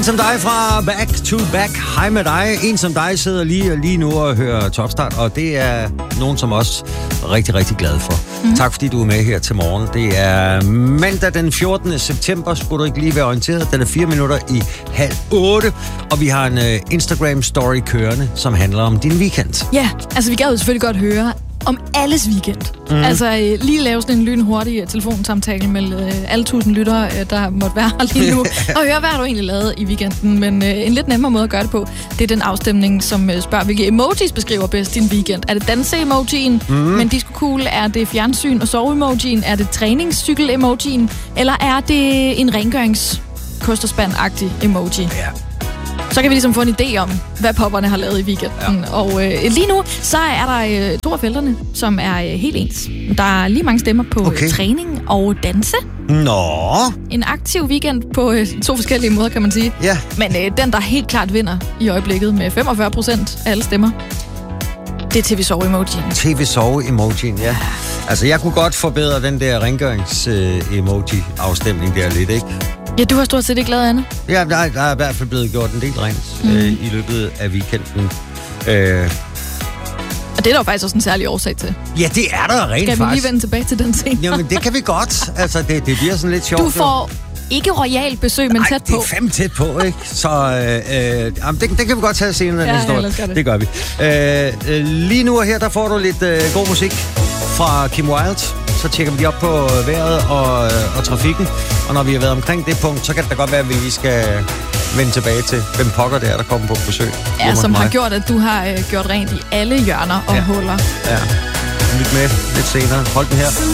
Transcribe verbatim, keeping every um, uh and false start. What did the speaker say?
Som dig fra Back to Back. Hej med dig. En som dig sidder lige, lige nu og hører Topstart, og det er nogen, som også er rigtig, rigtig glad for. Mm. Tak fordi du er med her til morgen. Det er mandag den fjortende september, skulle du ikke lige være orienteret. Den er fire minutter i halv otte, og vi har en uh, Instagram-story kørende, som handler om din weekend. Ja, altså vi gad jo selvfølgelig godt høre om alles weekend. Mm. Altså lige lave sådan en lynhurtig telefonsamtale med øh, alle tusind lyttere, øh, der måtte være her lige nu, og høre, hvad har du egentlig lavet i weekenden. Men øh, en lidt nemmere måde at gøre det på, det er den afstemning, som øh, spørger, hvilke emojis beskriver bedst din weekend. Er det danse-emojien, mm. men disco cool? Er det fjernsyn og sove-emojien? Er det træningscykel-emojien? Eller er det en rengørings-kosterspand-agtig emoji? Ja. Så kan vi ligesom få en idé om, hvad popperne har lavet i weekenden. Ja. Og øh, lige nu, så er der øh, to af felterne, som er øh, helt ens. Der er lige mange stemmer på okay. øh, træning og danse. Nå. En aktiv weekend på øh, to forskellige måder, kan man sige. Ja. Men øh, den, der helt klart vinder i øjeblikket med femogfyrre procent af alle stemmer, det er T V-sove-emojien. T V-sove-emojien, ja. Altså, jeg kunne godt forbedre den der rengørings-emoji-afstemning der lidt, ikke? Ja, du har stort set ikke lavet andet. Ja, der, der er i hvert fald blevet gjort en del rent mm. øh, i løbet af weekenden. Øh. Og det er der jo faktisk også en særlig årsag til. Ja, det er der rent faktisk. Skal vi lige vende tilbage til den scene? Jamen, det kan vi godt. Altså, det, det bliver sådan lidt sjovt. Du får ikke royal besøg, men Ej, tæt på. det er fandme tæt på, ikke? Så øh, øh, jamen, det, det kan vi godt tage senere, den ja, historie. Ja, det. det gør vi. Øh, øh, lige nu og her, der får du lidt øh, god musik fra Kim Wilde. Så tjekker vi lige op på vejret og, øh, og trafikken. Og når vi har været omkring det punkt, så kan det da godt være, at vi lige skal vende tilbage til, hvem pokker det er, der kommer på besøg. Ja, som har gjort, at du har øh, gjort rent i alle hjørner og ja. huller. Ja. Lyt med lidt senere. Hold den her.